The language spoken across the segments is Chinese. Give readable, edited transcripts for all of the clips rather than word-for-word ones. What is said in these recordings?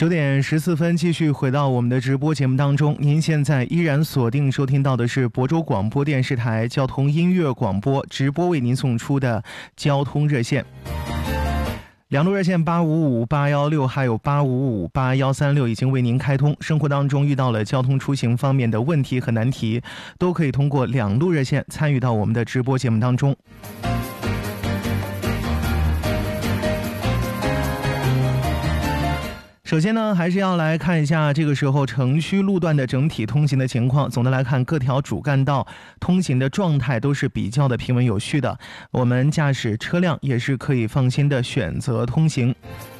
9点14分，继续回到我们的直播节目当中。您现在依然锁定收听到的是亳州广播电视台交通音乐广播直播为您送出的交通热线。两路热线855816还有855836已经为您开通。生活当中遇到了交通出行方面的问题和难题，都可以通过两路热线参与到我们的直播节目当中。首先呢，还是要来看一下这个时候城区路段的整体通行的情况。总的来看，各条主干道通行的状态都是比较的平稳有序的，我们驾驶车辆也是可以放心的选择通行。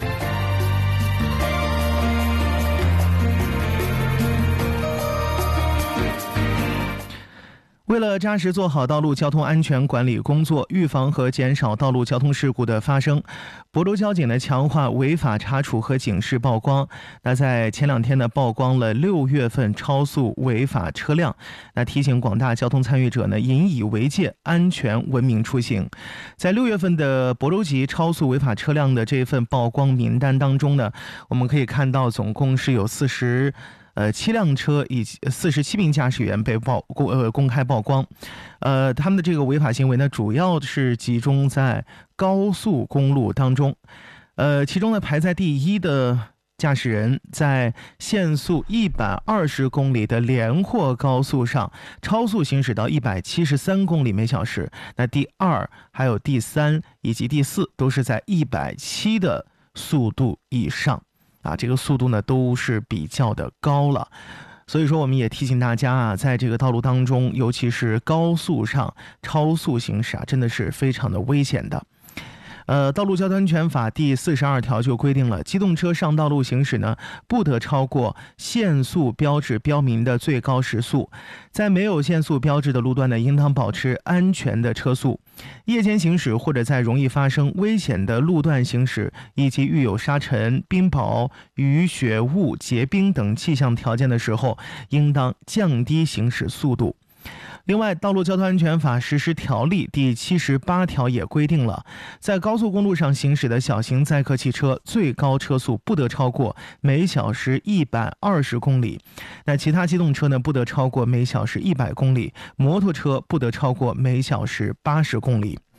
为了扎实做好道路交通安全管理工作，预防和减少道路交通事故的发生，亳州交警呢强化违法查处和警示曝光。那在前2天呢，曝光了6月份超速违法车辆，那提醒广大交通参与者呢引以为戒，安全文明出行。在6月份的亳州级超速违法车辆的这份曝光名单当中呢，我们可以看到总共是有7辆车以及47名驾驶员被公开曝光。他们的这个违法行为呢，主要是集中在高速公路当中。其中呢，排在第1的驾驶人在限速120公里的连霍高速上超速行驶到173公里每小时。那第2、还有第3以及第4都是在170的速度以上。这个速度呢都是比较的高了，所以说我们也提醒大家在这个道路当中，尤其是高速上超速行驶真的是非常的危险的。道路交通安全法第42条就规定了，机动车上道路行驶呢，不得超过限速标志标明的最高时速。在没有限速标志的路段呢，应当保持安全的车速。夜间行驶或者在容易发生危险的路段行驶，以及遇有沙尘、冰雹、雨雪雾结冰等气象条件的时候，应当降低行驶速度。另外，道路交通安全法实施条例第78条也规定了，在高速公路上行驶的小型载客汽车最高车速不得超过每小时120公里，那其他机动车呢不得超过每小时100公里，摩托车不得超过每小时80公里。